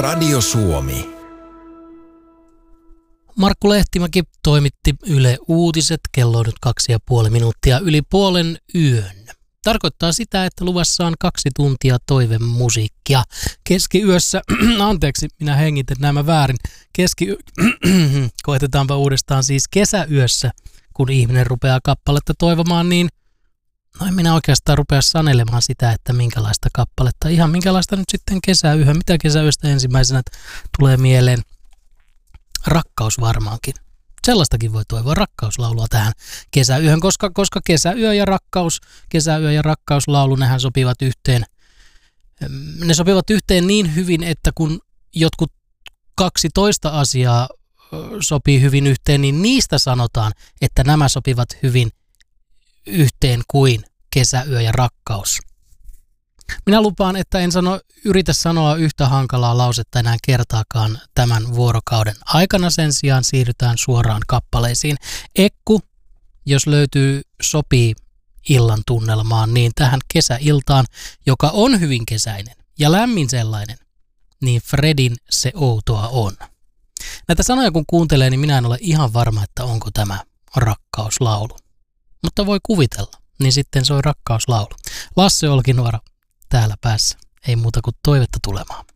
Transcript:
Radio Suomi. Markku Lehtimäki toimitti Yle Uutiset, kello on nyt 2,5 minuuttia yli puolen yön. Tarkoittaa sitä, että luvassa on 2 tuntia toivemusiikkia. Keskiyössä, anteeksi, minä hengitän nämä väärin. Koetetaanpa uudestaan siis kesäyössä, kun ihminen rupeaa kappaletta toivomaan, niin en minä oikeastaan rupea sanelemaan sitä, että minkälaista kappaletta. Ihan minkälaista nyt sitten kesäyöhö. Mitä kesäyöstä ensimmäisenä tulee mieleen? Rakkaus varmaankin. Sellaistakin voi toivoa, rakkauslaulua tähän kesäyöhön, koska kesäyö ja rakkauslaulu, nehän sopivat yhteen. Ne sopivat yhteen niin hyvin, että kun jotkut 12 asiaa sopii hyvin yhteen, niin niistä sanotaan, että nämä sopivat hyvin yhteen kuin kesäyö ja rakkaus. Minä lupaan, että en yritä sanoa yhtä hankalaa lausetta enää kertaakaan tämän vuorokauden aikana. Sen sijaan siirrytään suoraan kappaleisiin. Ekku, jos löytyy, sopii illan tunnelmaan, niin tähän kesäiltaan, joka on hyvin kesäinen ja lämmin sellainen, niin Fredin Se outoa on. Näitä sanoja kun kuuntelee, niin minä en ole ihan varma, että onko tämä rakkauslaulu. Mutta voi kuvitella, niin sitten soi rakkauslaulu. Lasse Olkinuora täällä päässä. Ei muuta kuin toivetta tulemaan.